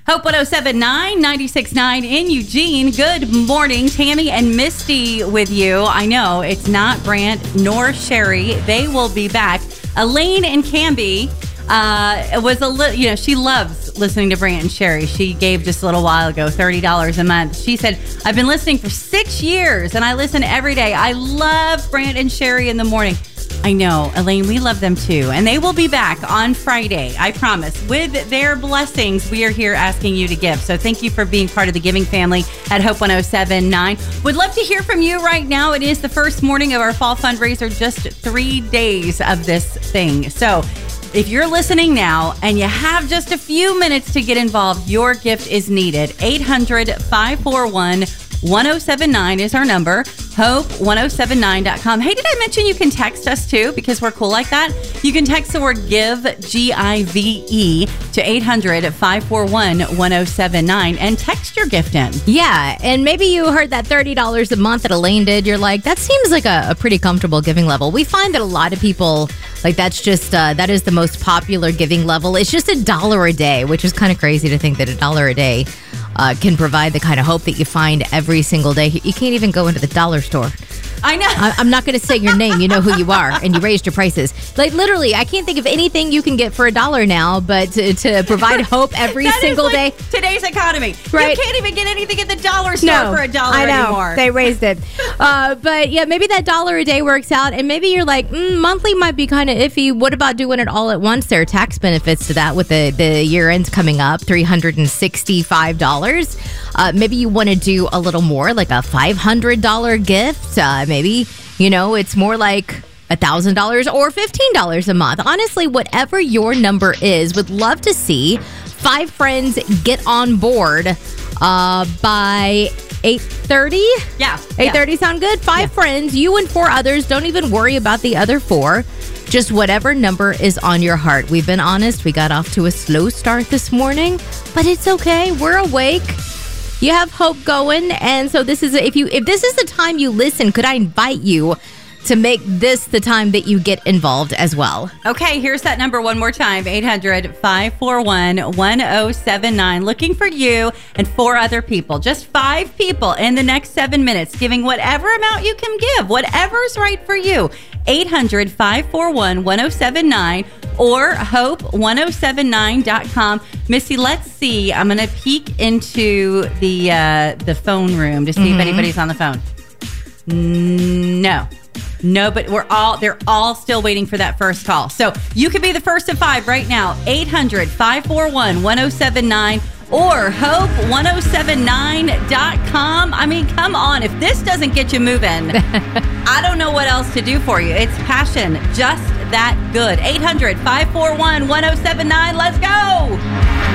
Hope 107.9, 96.9 in Eugene. Good morning. Tammy and Misty with you. I know it's not Brant nor Sherry. They will be back. Elaine and Camby was a little, she loves listening to Brant and Sherry. She gave just a little while ago $30 a month. She said, I've been listening for 6 years and I listen every day. I love Brant and Sherry in the morning. I know, Elaine, we love them too. And they will be back on Friday, I promise. With their blessings, we are here asking you to give. So thank you for being part of the giving family at Hope 107.9. Would love to hear from you right now. It is the first morning of our fall fundraiser, just 3 days of this thing. So if you're listening now and you have just a few minutes to get involved, your gift is needed. 800-541-1079 is our number. Hope1079.com. Hey, did I mention you can text us too? Because we're cool like that. You can text the word GIVE, G-I-V-E, to 800-541-1079 and text your gift in. Yeah, and maybe you heard that $30 a month that Elaine did. You're like, that seems like a pretty comfortable giving level. We find that a lot of people, like that's just, that is the most popular giving level. It's just $1 a day, which is kind of crazy to think that $1 a day can provide the kind of hope that you find every single day. You can't even go into the dollar store. I know. I'm not going to say your name. You know who you are, and you raised your prices. Like literally, I can't think of anything you can get for $1 now, but to provide hope every single day. Today's economy, right? You can't even get anything at the dollar store for $1 anymore. They raised it, but yeah, maybe that $1 a day works out, and maybe you're like, monthly might be kind of iffy. What about doing it all at once? There are tax benefits to that with the year ends coming up, $365. Maybe you want to do a little more, like a $500 gift. Maybe, it's more like $1,000 or $15 a month. Honestly, whatever your number is, would love to see 5 friends get on board by 8:30. Yeah. 8:30 sound good? 5 friends, you and 4 others. Don't even worry about the other 4. Just whatever number is on your heart. We've been honest. We got off to a slow start this morning, but it's okay. We're awake. You have hope going, and so this is if this is the time you listen, could I invite you to make this the time that you get involved as well? Okay, here's that number one more time, 800-541-1079. Looking for you and 4 other people, just 5 people in the next 7 minutes, giving whatever amount you can give, whatever's right for you. 800-541-1079 or hope1079.com. Missy, let's see. I'm going to peek into the phone room to see if anybody's on the phone. No, but they're all still waiting for that first call. So you could be the first of 5 right now. 800-541-1079 or hope1079.com. I mean, come on. If this doesn't get you moving, I don't know what else to do for you. It's passion, just that good. 800-541-1079. Let's go.